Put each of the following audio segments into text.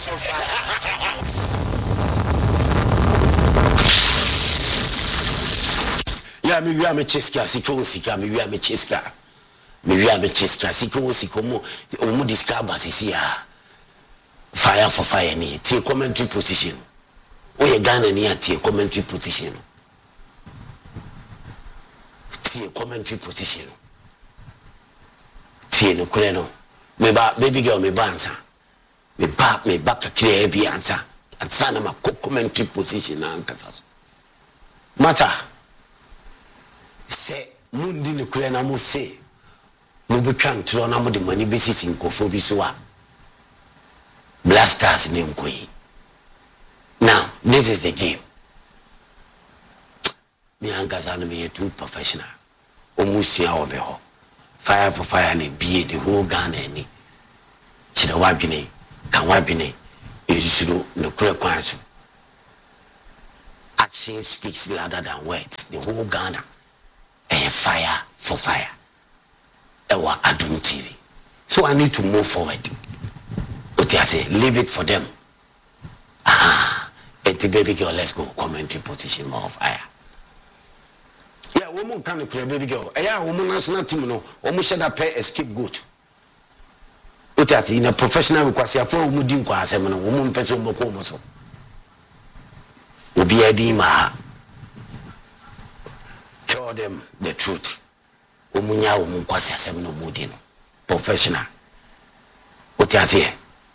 Yeah, we are Cheska, Sika, we are Cheska. We are Cheska, Sikomo, Omo discabas is here. Fire for fire, take commentary position. We are Ghana near take commentary position. Take commentary position. Take no Kuleno. Me baby girl, me bansa. Me back a clear be answer. And son of my commentary position and Katas. Matter. Say, Mundi no Kulena move say. We can't throw no the money basis in Kofobisua. Blasters name Koi. Now, this is the game. Me and Gazano me too professional. Omusia obeho. Fire for fire ne be the whole Ghana ni. Chida wabine, kan wabine, isuru no kure kwanso. Action speaks louder than words. The whole Ghana. Fire for fire. Ewa Adum TV. So I need to move forward. But I say, leave it for them. The baby girl, let's go. Commentary position more fire. Yeah, woman can't clear baby girl. Yeah, woman national team, no. Woman should have pay a scapegoat. But I say, in a professional request, for woman, woman person, Mokomoso. Ubi Adima. Tell them the truth. Umunya umukwasi asemno mudino professional otiasie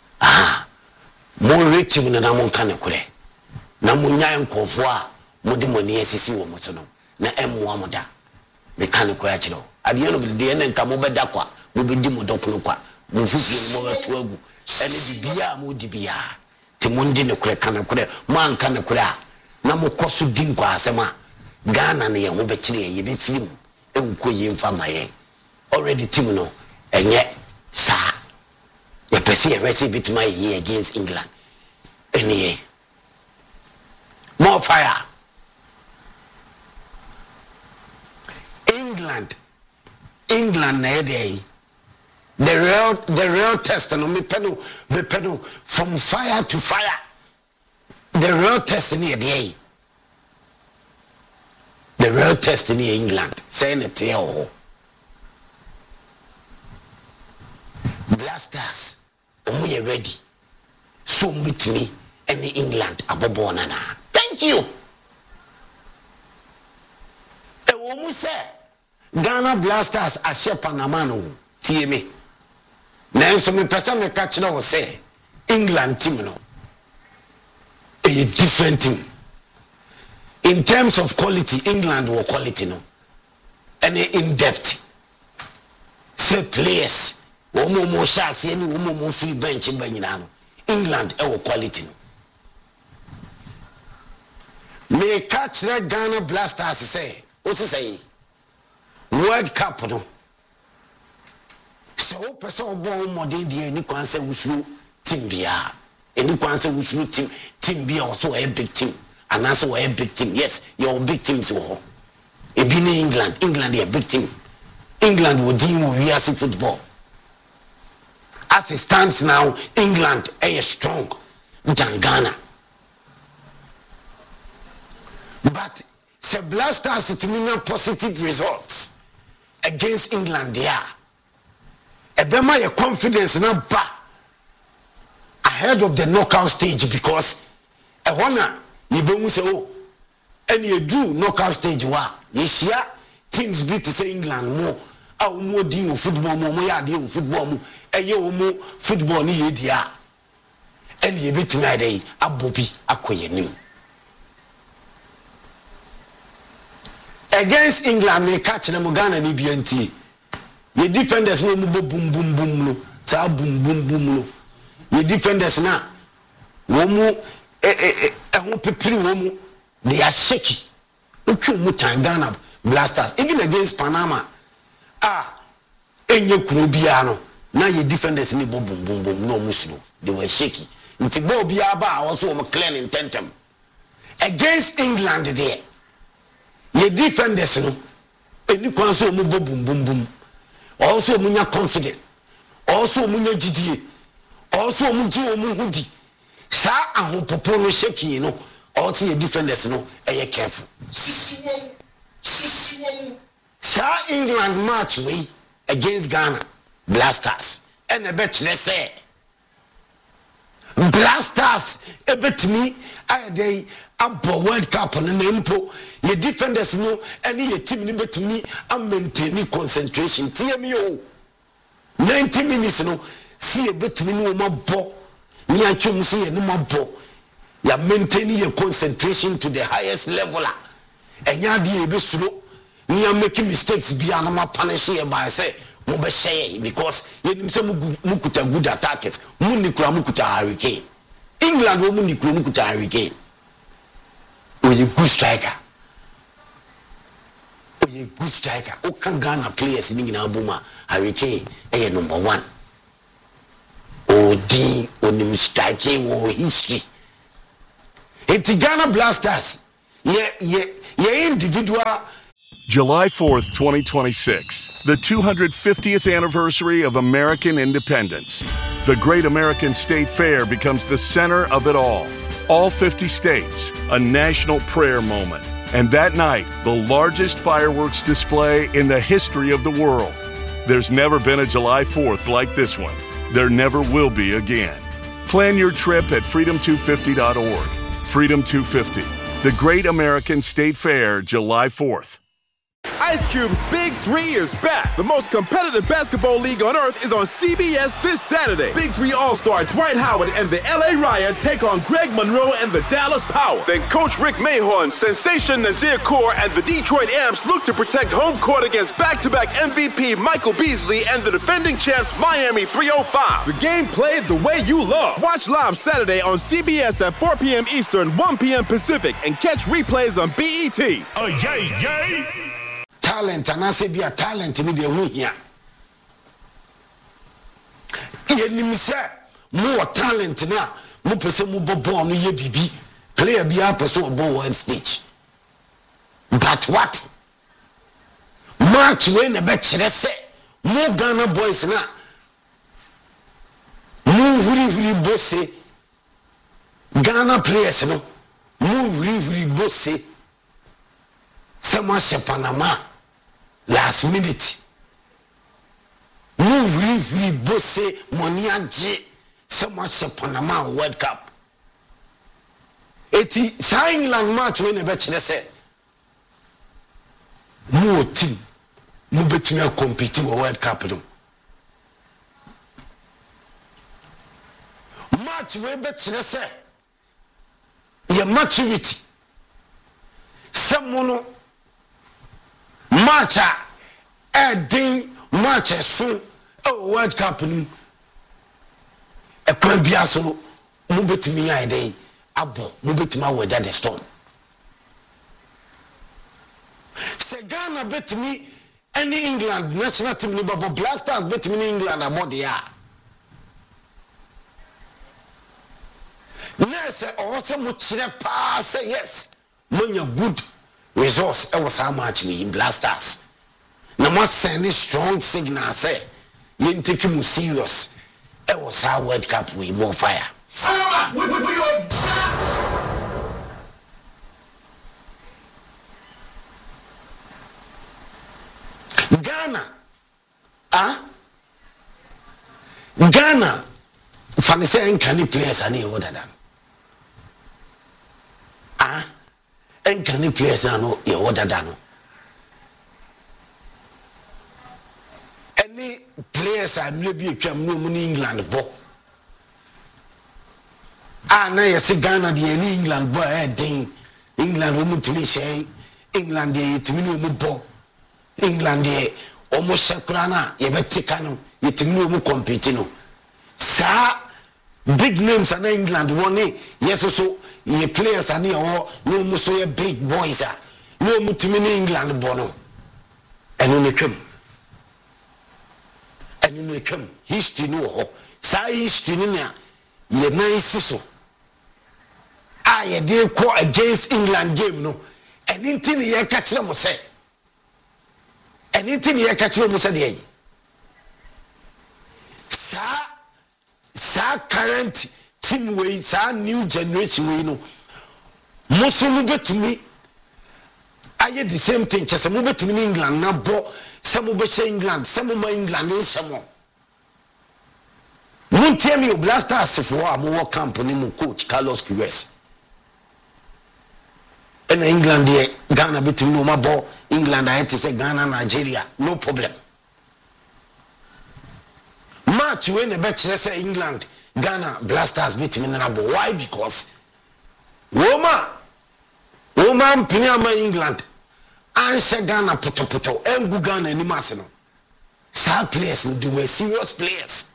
mo rich mu na mo kan kure na munya nkofo a mudi moni asisi wo moso no na emwa moda me kan kure akiro ade no de ne nka mo beda kwa mo bedi mo dokno kwa mo fufi mo beto agu ene bibia mo di bia te mo ndi ne kure kan kure mo an kan kure na mo koso di nkwa asema Ghana ne ye ho be kire ye be film already team no and yet sir you perceive a recipe to my year against England any more fire England na day the real test no me pedal from fire to fire the real test in day. The real test in England, saying it here. Blasters, we are ready. So meet me in England, Abobonana. Thank you. A woman say, Ghana Blasters are Shepanamano, TMA. Now, so me person me catch now say, England team no. A different team. In terms of quality, England will quality no. And in depth. Say players. Womo mo shots, any womo mo free bench in Beninano. England will quality no. May catch that Ghana Blasters say. What's it say? World Cup no. So person born modern day any kwanse usuru team bia. Any kwanse usuru team bia also a big team. And also a big team. Yes, your big teams will. If in England is a big team. England will deal with VRC football. As it stands now, England is strong than Ghana. But the Blasters it mean positive results against England there. And then my confidence now back ahead of the knockout stage because a honor. You don't say, oh, and you do knockout stage. Yes, yeah, teams beat say England more. Our more deal football, more deal football, and you more football near dia. And you beat my day, a bobby, a queen. Against England, may catch them Ghana and BNT. You defenders no boom, boom, boom, boom, no. Sa boom, boom, boom, no. You defenders now. Womu. They are shaky. Ghana Blasters, even against Panama. Enye Kurobiano. Now you defenders ni boom boom boom no muslo. They were shaky. Nti Bobiaba also McLean in Tentem. Against England there. Ye defenders no. Eni kwanso mu boom boom boom. Also munya confident. Also munya GDA. Also muji omu hudi. Sa ahopopo no shaking no all see defenders no careful. Sa England match we against Ghana Blasters and a bet say Blasters a bet me I day abo World Cup on nempo ye defenders no any ye team ni bet me am maintaining concentration tie me o 90 minutes no see a bet me no mabo ni atwom see ye no mabo ya maintaining your concentration to the highest level enya de e be suro ni am making mistakes bia na ma punish ye by say mo be share because ye nim say mukuta good attackers munni kura mukuta hurricane England wo munni kura mukuta hurricane o ye good striker o kan Ghana players ni nyina boma hurricane number 1 o di onim striker wo history it's Ghana Blasters ye individual. July 4th, 2026, the 250th anniversary of American independence. The Great American State Fair becomes the center of it all. All 50 states, a national prayer moment. And that night, the largest fireworks display in the history of the world. There's never been a July 4th like this one. There never will be again. Plan your trip at freedom250.org. Freedom 250, the Great American State Fair, July 4th. Ice Cube's Big 3 is back. The most competitive basketball league on earth is on CBS this Saturday. Big 3 All-Star Dwight Howard and the LA Riot take on Greg Monroe and the Dallas Power. Then Coach Rick Mahorn, Sensation Nazir Kaur, and the Detroit Amps look to protect home court against back-to-back MVP Michael Beasley and the defending champs Miami 305. The game played the way you love. Watch live Saturday on CBS at 4 p.m. Eastern, 1 p.m. Pacific, and catch replays on BET. Oh, yay! Talent and I say be a talent in the room here. Ye say more talent now. Mo pese mo bobo no ye bibi. Player be a person bo one stage. But what? Match when the bet say mo Ghana boys now. Mo huri bosse. Ghana players no. Mo huri bosse. Sama she Panama. Last minute. No really bosse money aje so much Panama World Cup. Eti sa England match when e be chine say no team no betumi compete with World Cup no. Match we be chine say your maturity. Someone match a ding match so World Cup ni e kwa bia so mo betimi ai den abo mo betimi weather the storm se Ghana betimi any England national team ni babo Blasters betimi ni England about there nese o se mo kire pa say yes mo nya good resource e was how much we Blasters na mo send strong signal say you take him serious e was how World Cup we more fire Ghana fan say can players any other than can players no e other than any players are maybe atwam no mu England bo na yes Ghana de any England bo den England wo mutimi shey England de yetimi no mu bo England de omo shakura na ye betika no yetimi no mu compete no sa big names in England one yes so ye players are near no mu so ye big boys no mutimi in England bo no enu ne kam history no ho sa history ni na ye nice so ye dey call against England game no anything ye ka kire mo say dey sa current team we sa new generation we no moso no betumi aye the same thing chese mo betumi ni England na bo se mo be England se mo ma England ni se mo Muntiemi Blasters for our camp ni coach Carlos Queiroz. In England here, Ghana between no more England I had to say Ghana Nigeria, no problem. Match when the bet say England, Ghana Blasters between no. Why? Because woman Pinyama England answer Ghana puto and Ghana ni masino. Sad players they were serious players.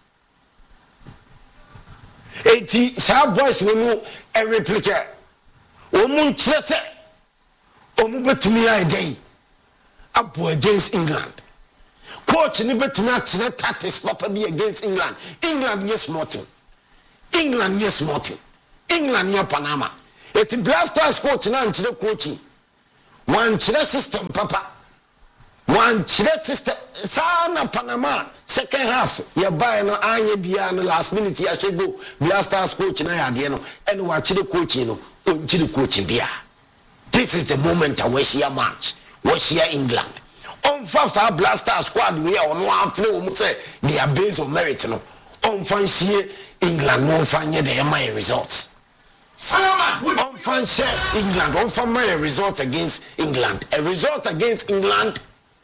Eti sa boys we no a replica omun chese omu betumi ai dey abo against England coach ni betumi atene tactics papa be against England yes Martin England ya Panama eti Blasters coach na nchire coaching one chire system papa one chire system sana Panama second half ya buy no anye bia no last minute ya shego Blasters coach na ya de no and wa chire coach no on chire coach bia. This is the moment I wish here match wish here England on first our Blasters squad we on one flow we say they are based on merit no on fancy England no fanye the my results on fancy England on fan my results against England a result against England.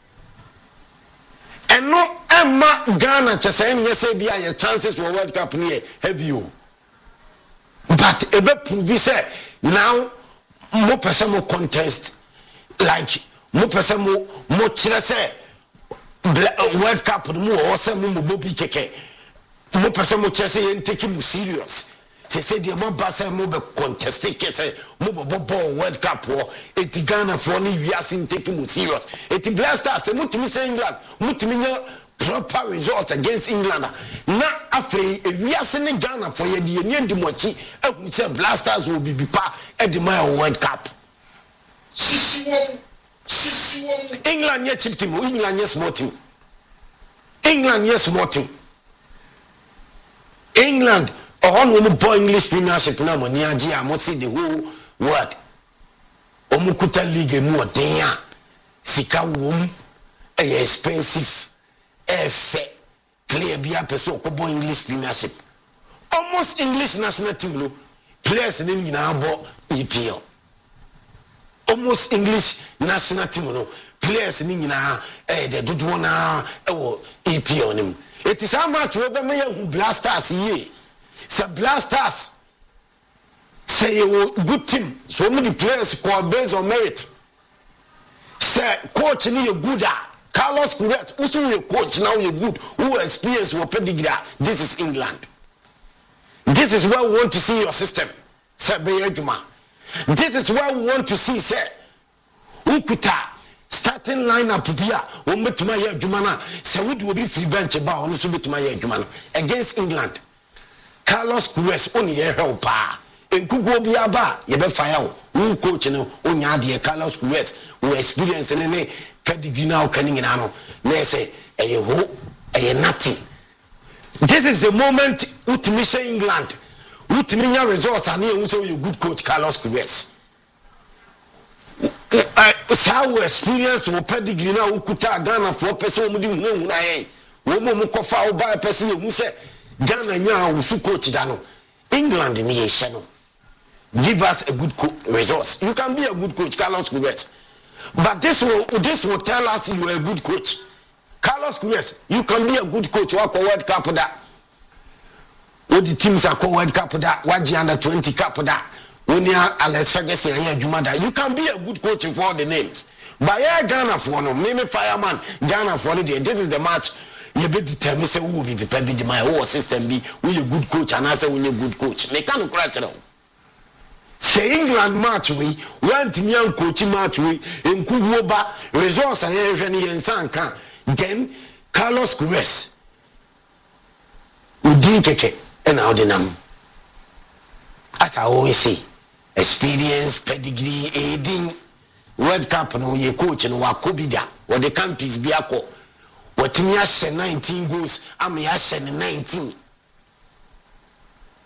And no Emma Ghana to say yes your chances for World Cup near have you. But ebe prove say now mo person mo contest like mo person mo chire say World Cup mo o say mo bobi keke mo person mo chire say take him serious. Say the man ba say mo be contest ke say mo bo World Cup o eti Ghana for ni wiase take him serious. Eti Blasters mo timi say England mo timi nya proper results against England na afei wiase ne Ghana for ye de ni ndimochi ehun say Blasters will be pa e de my World Cup. England ye cheap team, England ye small team. England on we boy English Premiership na mo ni agi am see the whole world omukuta league mu odenya sika wom expensive player bia person ko boy English Premiership almost English national team no players ni nyina bo EPL almost English national team no players ni nyina the dodo na EPL nim it is how much we be me Blasters ye. Say Blasters say you good team so many players call based on merit say coach ni you good Carlos Queiroz also you coach now you good who experience or pedigree. This is England. This is where we want to see your system say Beyajuma. This is where we want to see say ukuta starting lineup bia wo metuma ye adwuma na say we do be free bench ba ono so betuma ye adwuma no against England. Carlos Queiroz on ye help pa enkugo bia ba ye be fire wo coach no onya de Carlos Queiroz wo experience ne pedigree now kanin na no na say eye ho eye nothing. This is the moment ultimate England ultimate results and you say you good coach Carlos Queiroz how experience wo pedigree na ukuta Ghana for person wo di hu na ye wo mo kofa wo ba person you say Ghana nya wo su coach da no England ni ye hye no give us a good results. You can be a good coach Carlos Queiroz, but this will tell us you are a good coach Carlos Queiroz. You can be a good coach wa World Cup da what the teams are called World Cup da waji under 20 cup da when you are Alex Ferguson and Juma da you can be a good coach for all the names but yeah Ghana for no me fireman Ghana for the this is the match. You be determine say who will be prepared with my whole system be we a good coach and I say we a good coach me can't crash now say England match we want me and coach match we in kuba results and any ensan then Carlos Queiroz udi keke and how the nam as I always say experience pedigree aiding World Cup no ye coach no wa kobida or the countries be akọ what me has 19 goals am me has 19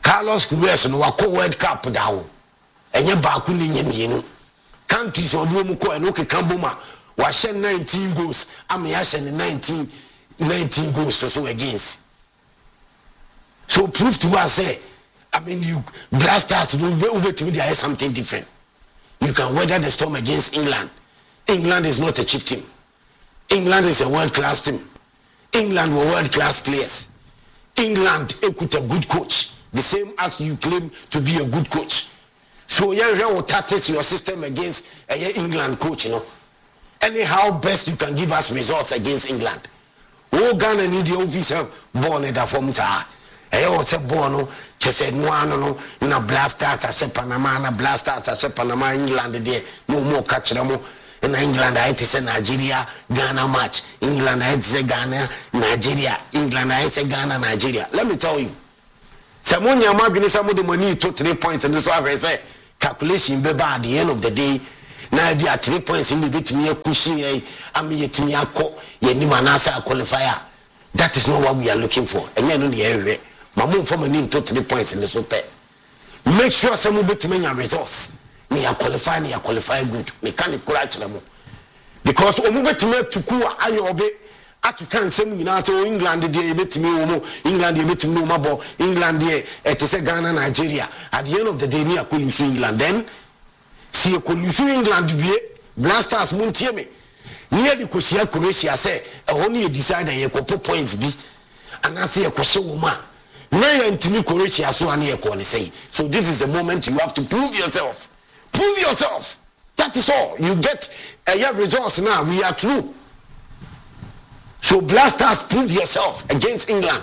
Carlos Queiroz no wako World Cup dawo enye baaku ni nyemienu countries odu mu ko eno keka boma wa she 19 goals am ya she 19 goals so against. So prove to us say you Blasters will be to me there is something different. You can weather the storm against England. England is not a cheap team. England is a world-class team. England were world-class players. England equate a good coach, the same as you claim to be a good coach. So you will test your system against England coach, Anyhow, best you can give us results against England. Oh, Ghana need the officer born at the form ta. I was a born, she said, no, Blasters, I said Panama, Blasters, I said Panama, England, there, no more catch them. In England, I say Nigeria, Ghana match. England, I say Ghana, Nigeria. England, I say Ghana, Nigeria. Let me tell you. Someone you might some of the money to 3 points, and this is I say calculation be bad at the end of the day. Now be at 3 points in the bit me a cushion, I'm yet me a co, Yenimanasa qualifier. That is not what we are looking for. And you know the area. My mom from a name to 3 points in the super. Make sure some bit me a resource. Me a qualify good. Me can't correct them. Because omu bit me to ku ayobe. Aki kan sem nyina so England dey bit me omo England dey bit me mabo England dey etese Ghana Nigeria. At the end of the day me akolusu England then see akolusu England wie Blasters muntie me. Nearly kosia Croatia say only decide ye kopo points bi anase ye kohye woma. Na ye ntimi Croatia so ane ye ko ne say. So this is the moment you have to prove yourself. Prove yourself. That is all. You get a results now. We are true. So Blasters, prove yourself against England.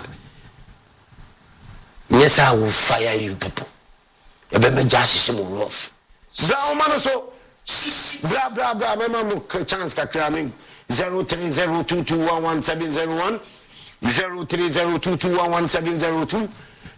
Yes, I will fire you people. You better just rough. Blah blah blah. Remember, chance kakraming 0302211701, 0302211702,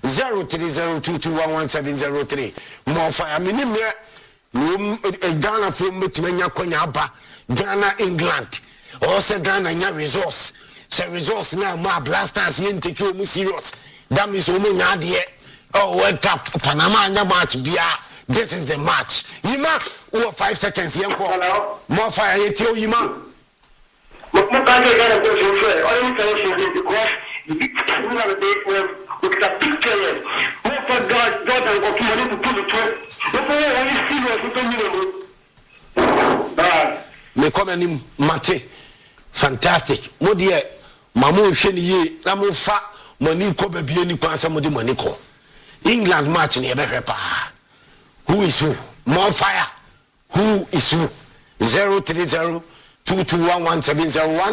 0302211703. More fire. Minimum. Ghana from Mutumenya Konyaba, Ghana, England. Also, Ghana, nya resource. Say resource now, my Blasters, yen take you serious. That means Omunya, World Cup, Panama, nya match, Bia. This is the match. Yima, 5 seconds, Yanko. More fire, Yetio Yima. Me come and mate fantastic mo de mamu hwe ni ye na mo fa money ko ba bie ni kwan sa mo de money ko England match ni e be hwe pa who is who more fire who is who 03022111701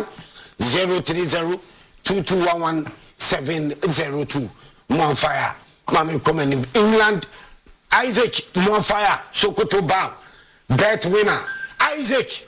03022111702 more fire mama come and England Isaac more fire Sokoto Bam bet winner Isaac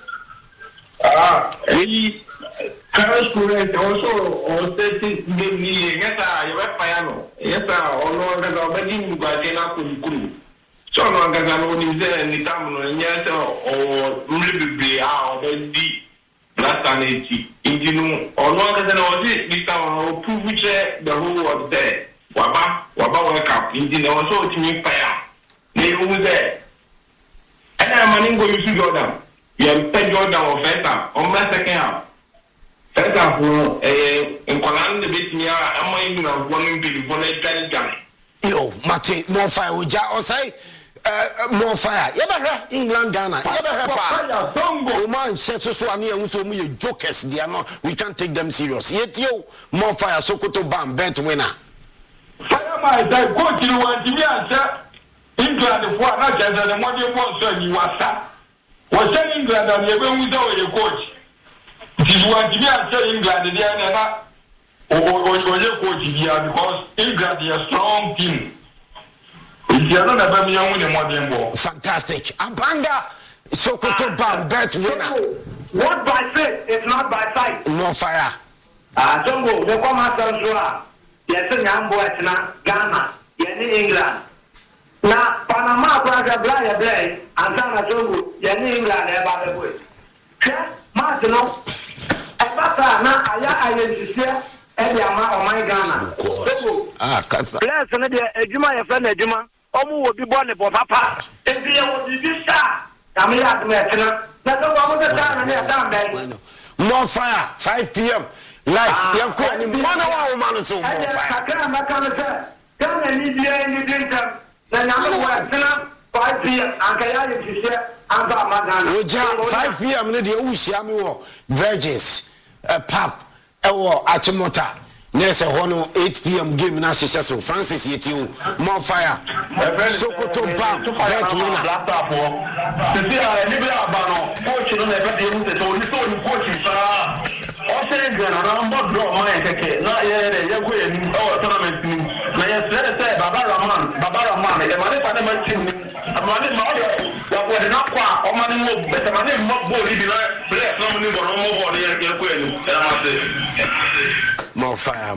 he Carlos Queiroz also stated game ni yes you were fire yes ono ga obedi ngwate na kunkuru so no ga no ni ze ni tam no yes o mribibi obedi last time injinu ono ga na odi ni tam o prove the whole was there waba World Cup injinu also timi fire ni who there and I'm maningo you Jordan. You pay Jordan or first half, or second half. First half, in Conan, the bit me, I'm in a one billion for a gun. Yo, Mate, more fire, would you say? More fire. You better England, Ghana. You better fire. Don't go, man. So I'm here with me jokers. They are not. We can't take them serious. Yet you more fire. Sokoto Bam, bet winner. Fire my dad. Go to the one to me and say England. The one not just the one you want. So you are sir. Was England and you went without your coach. It is one to me and say England. They are not. Or your coach here because England is a strong team. Fantastic. Abanga Sokoto Bam bet winner. What by faith is not by sight. More fire. Jongo, the commander Zua. Yes, Ghana, England. Now, Panama, Blaya Blay, and Sana Jongo, England, about the way. Martino, Abata, now I am here. Eddie Ama or my Ghana. Kasa. Bless another Juma, your friend Juma. Omu will be born for Papa. If you will be this star, come here at Metna. That's all the time and more fire, 5 p.m. Live. You're calling 1 hour, man, so more fire. Come and need you any drinker. Then I'm going to 5 p.m. and Kaya is here. I'm 5 p.m. The Ushami Virgins, a pub, a war, Achimota. Nessa Hono 8 p.m. game na so Francis Yetiu more fire Sokoto Bam bet winner the Libya Bano coach no never dey so ni so ni coach sa o say gana na mbo draw man keke na ye go ni o tournament ni na ye say Baba Rahman e mane fa na team amane ma ya ko de na kwa o mane mo bet mane mo ball bi na bless no ni mo ball ye go ni e ma say more fire.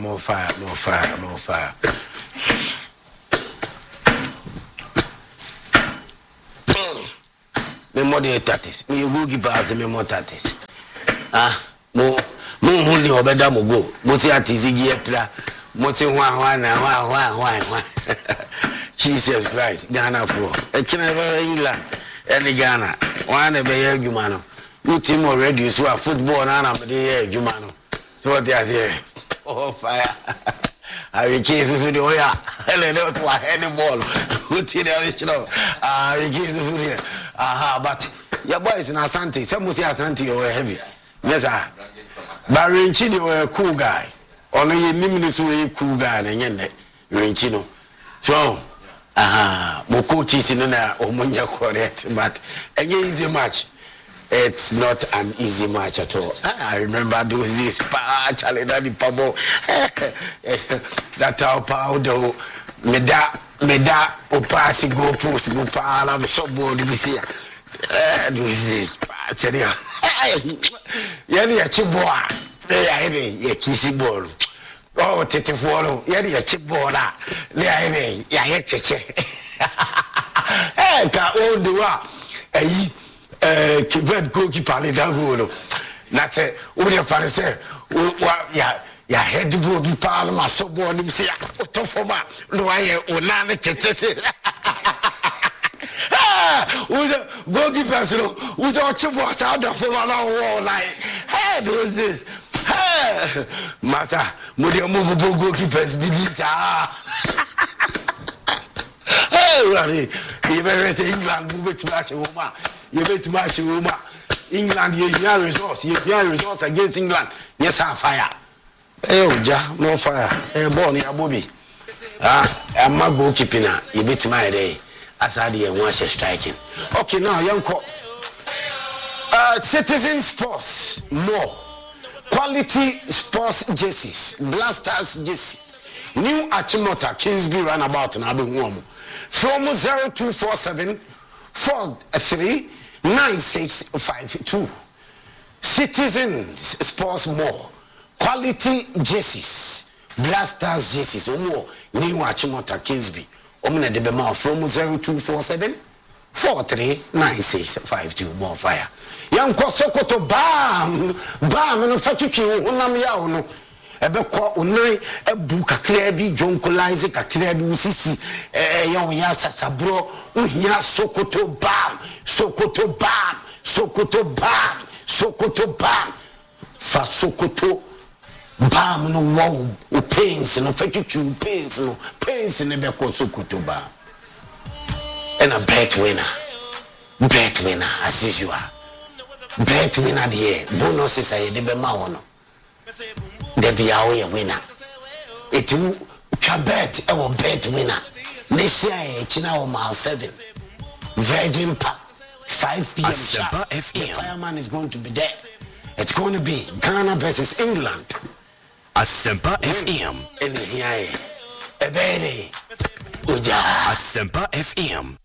Me more than 30s. Me will give us me more 30s. Mo huni obeda mo go. Mo si atizigi epla. Mo si wa. Jesus Christ. Ghana for. E kina England. Any Ghana. One be ye adwuma no. You team already so football na me dey adwuma no. So what they say? Oh fire! I will kiss you to the oya. Hello, to a heady ball. What you know? I will kiss you to the. But your boys in Asante. Some will say Asante you were heavy. Yes, sir. But Rinchino were a cool guy. Only you nimble so a cool guy and yen Rinchino. So, more coaches in an Omonia correct, but again easy match. It's not an easy match at all. I remember those days, Charlie Daddy Pabo. That our powder, Meda, Opasi go post, go pala, the shopboard, you see. Those days, Yanni a chipboard, they are heavy, a kissy ball. Oh, Tete follow, Yanni a chipboard, they are heavy, Yache. Hey, can all the wa. Kibet goalkeeper le dagolo na say wo dey fare say ya head ball bi pa ma so ball ni say to forma no aye o na ne kete say wo the goalkeeper so wo the chibo ta da forma na wo like hey those this hey mata mo dey move goalkeepers bi this hey rari you better say England move to match woman. You bet much Roma. England, you hear results against England. Yes, fire. Oh, ja, no fire. Born here, Bobby. I'm not goalkeeping. You bet my day. As I did one striking. Okay, now, young cop. Citizen Sports, more. Quality sports jerseys. Blasters jerseys. New Achimota, Kingsby runabout and Abu Womo. From 0247 439652. Citizens Sports More. Quality jerseys. Blasters jerseys. More. New Achimota Kingsby. Omne de Bema from 0247 439652. More fire. Young Kosokoto bam no fatuki unam ya no. Ebe kwa unai ebu kakra bi jonkolize kakra bi usisi ya sasabro uhia Sokoto bam fa Sokoto bam no wow pains no fatuki pains ne be kwa Sokoto bam and a bet winner as usual. Bet winner there. Bonuses are the Bemawono. The Biawe winner. It will bet our bet winner. This year, China mile 7. Virgin Park, 5 p.m. sharp. The fireman is going to be there. It's going to be Ghana versus England. Asempa FM. In here, Ebede, Uja. Asempa FM.